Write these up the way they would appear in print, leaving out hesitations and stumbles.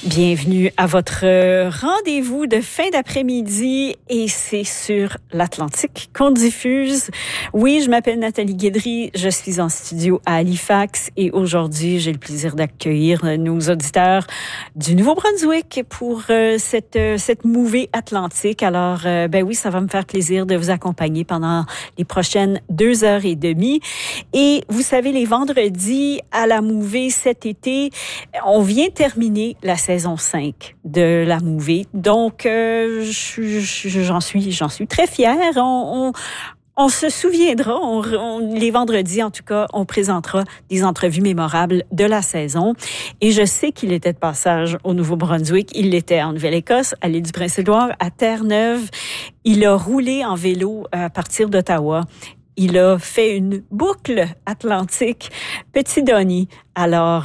Bienvenue à votre rendez-vous de fin d'après-midi et c'est sur l'Atlantique qu'on diffuse. Oui, je m'appelle Nathalie Guédry, je suis en studio à Halifax et aujourd'hui, j'ai le plaisir d'accueillir nos auditeurs du Nouveau-Brunswick pour cette mouvée atlantique. Alors, ben oui, ça va me faire plaisir de vous accompagner pendant les prochaines 2h30. Et vous savez, les vendredis à la mouvée cet été, on vient terminer la saison 5 de la mouvée. Donc, j'en suis très fière. On se souviendra, les vendredis en tout cas, on présentera des entrevues mémorables de la saison. Et je sais qu'il était de passage au Nouveau-Brunswick. Il l'était en Nouvelle-Écosse, à l'île du Prince-Édouard, à Terre-Neuve. Il a roulé en vélo à partir d'Ottawa. Il a fait une boucle atlantique, Petit Donny. Alors,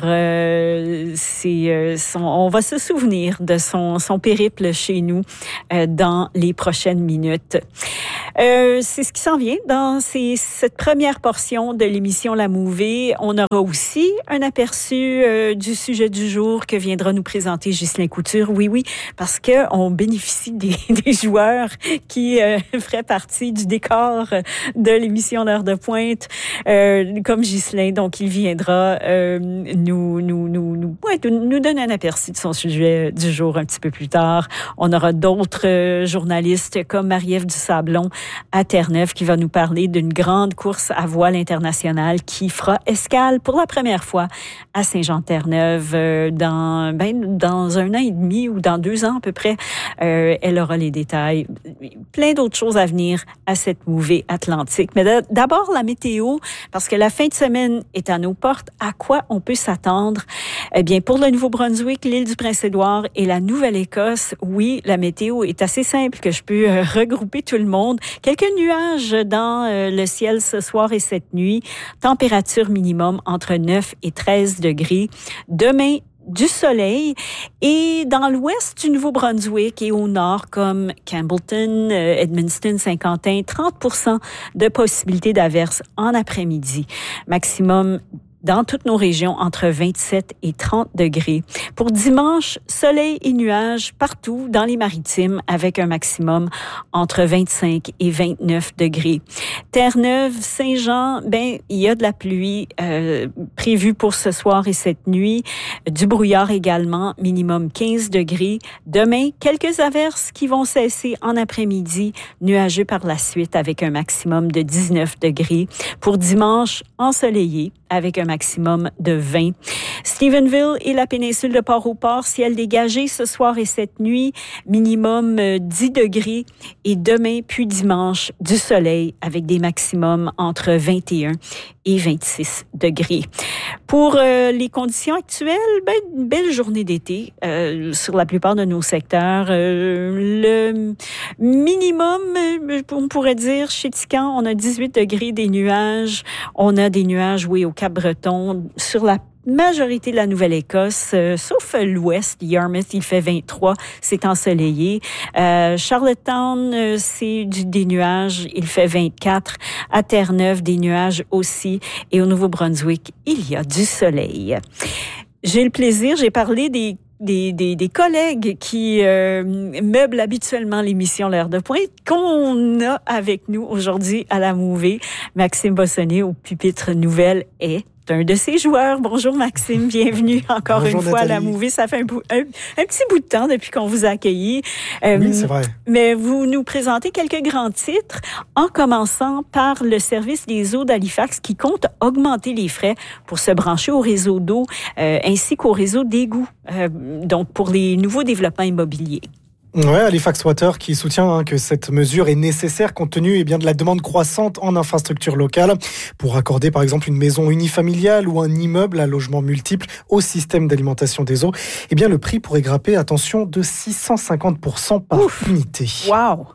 on va se souvenir de son périple chez nous dans les prochaines minutes. C'est ce qui s'en vient dans cette première portion de l'émission La Mouvée. On aura aussi un aperçu du sujet du jour que viendra nous présenter Ghislain Couture. Oui, parce que on bénéficie des joueurs qui feraient partie du décor de l'émission L'Heure de Pointe, comme Ghislain. Donc, il viendra nous donner un aperçu de son sujet du jour un petit peu plus tard. On aura d'autres journalistes comme Marie-Ève Dusablon à Terre-Neuve qui va nous parler d'une grande course à voile internationale qui fera escale pour la première fois à Saint-Jean-Terre-Neuve dans 1 an et demi ou dans 2 ans à peu près. Elle aura les détails. Plein d'autres choses à venir à cette mouvée atlantique. Mais d'abord, la météo, parce que la fin de semaine est à nos portes. À quoi on peut s'attendre? Eh bien, pour le Nouveau-Brunswick, l'île du Prince-Édouard et la Nouvelle-Écosse, oui, la météo est assez simple que je peux regrouper tout le monde. Quelques nuages dans le ciel ce soir et cette nuit. Température minimum entre 9 et 13 degrés. Demain, du soleil et dans l'ouest du Nouveau-Brunswick et au nord comme Campbellton, Edmundston, Saint-Quentin, 30% de possibilité d'averse en après-midi. Maximum dans toutes nos régions, entre 27 et 30 degrés. Pour dimanche, soleil et nuages partout dans les maritimes avec un maximum entre 25 et 29 degrés. Terre-Neuve, Saint-Jean, il y a de la pluie prévue pour ce soir et cette nuit. Du brouillard également, minimum 15 degrés. Demain, quelques averses qui vont cesser en après-midi, nuageux par la suite avec un maximum de 19 degrés. Pour dimanche, ensoleillé avec un maximum de 20. Stephenville et la péninsule de Port-au-Port, ciel dégagé ce soir et cette nuit, minimum 10 degrés. Et demain puis dimanche, du soleil avec des maximums entre 21 et 26 degrés. Pour les conditions actuelles, une belle journée d'été sur la plupart de nos secteurs. Le minimum, on pourrait dire, chez Tican, on a 18 degrés, des nuages. On a des nuages, oui, au Cap-Breton, sur la majorité de la Nouvelle-Écosse, sauf l'ouest, Yarmouth, il fait 23, c'est ensoleillé. Charlottetown, c'est des nuages, il fait 24. À Terre-Neuve, des nuages aussi. Et au Nouveau-Brunswick, il y a du soleil. J'ai le plaisir, j'ai parlé des collègues qui meublent habituellement l'émission L'Heure de Pointe qu'on a avec nous aujourd'hui à la mouvée. Maxime Bossonnet au pupitre nouvelle est un de ses joueurs. Bonjour Maxime, bienvenue encore Bonjour, une fois Nathalie. à la mouvée. Ça fait un petit bout de temps depuis qu'on vous a accueillis. Oui, c'est vrai. Mais vous nous présentez quelques grands titres, en commençant par le service des eaux d'Halifax qui compte augmenter les frais pour se brancher au réseau d'eau ainsi qu'au réseau d'égouts, donc pour les nouveaux développements immobiliers. Ouais, Halifax Water qui soutient que cette mesure est nécessaire compte tenu de la demande croissante en infrastructure locale pour accorder par exemple une maison unifamiliale ou un immeuble à logement multiple au système d'alimentation des eaux. Eh bien, le prix pourrait grimper, attention, de 650% par unité. Wow!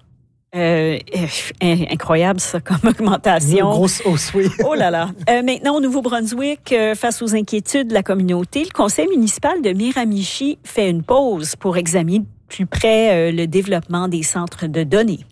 Incroyable ça comme augmentation. Une grosse hausse, oui. Oh là là. Maintenant, au Nouveau-Brunswick, face aux inquiétudes de la communauté, le conseil municipal de Miramichi fait une pause pour examiner plus près le développement des centres de données.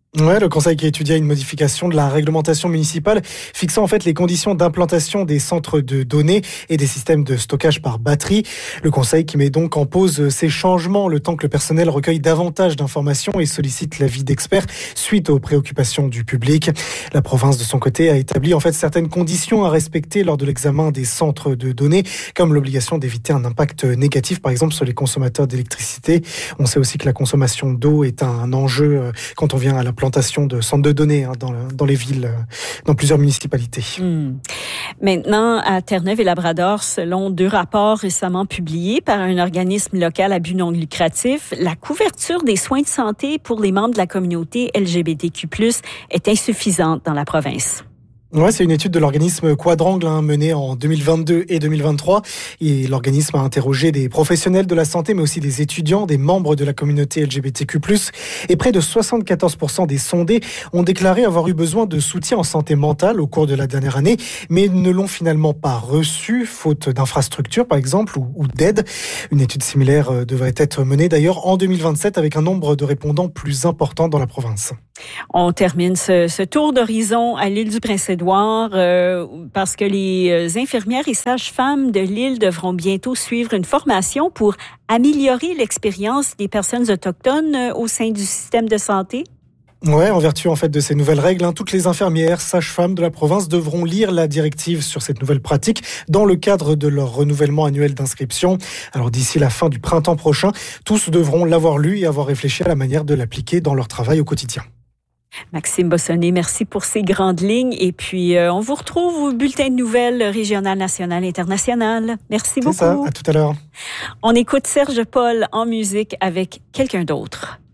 Ouais, le conseil qui étudia une modification de la réglementation municipale fixant en fait les conditions d'implantation des centres de données et des systèmes de stockage par batterie. Le conseil qui met donc en pause ces changements le temps que le personnel recueille davantage d'informations et sollicite l'avis d'experts suite aux préoccupations du public. La province de son côté a établi en fait certaines conditions à respecter lors de l'examen des centres de données, comme l'obligation d'éviter un impact négatif par exemple sur les consommateurs d'électricité. On sait aussi que la consommation d'eau est un enjeu quand on vient à la plantation de centres de données dans les villes, dans plusieurs municipalités. Maintenant, à Terre-Neuve et Labrador, selon 2 rapports récemment publiés par un organisme local à but non lucratif, la couverture des soins de santé pour les membres de la communauté LGBTQ+, est insuffisante dans la province. Ouais, c'est une étude de l'organisme Quadrangle menée en 2022 et 2023. Et l'organisme a interrogé des professionnels de la santé, mais aussi des étudiants, des membres de la communauté LGBTQ+. Et près de 74% des sondés ont déclaré avoir eu besoin de soutien en santé mentale au cours de la dernière année, mais ne l'ont finalement pas reçu, faute d'infrastructures par exemple, ou d'aide. Une étude similaire devrait être menée d'ailleurs en 2027 avec un nombre de répondants plus important dans la province. On termine ce tour d'horizon à l'île du Prince-Édouard parce que les infirmières et sages-femmes de l'île devront bientôt suivre une formation pour améliorer l'expérience des personnes autochtones au sein du système de santé. Ouais, en vertu en fait de ces nouvelles règles, toutes les infirmières, sages-femmes de la province devront lire la directive sur cette nouvelle pratique dans le cadre de leur renouvellement annuel d'inscription. Alors d'ici la fin du printemps prochain, tous devront l'avoir lu et avoir réfléchi à la manière de l'appliquer dans leur travail au quotidien. Maxime Bossonnet, merci pour ces grandes lignes. Et puis, on vous retrouve au bulletin de nouvelles régional, national, international. Merci beaucoup. C'est ça, à tout à l'heure. On écoute Serge Paul en musique avec quelqu'un d'autre.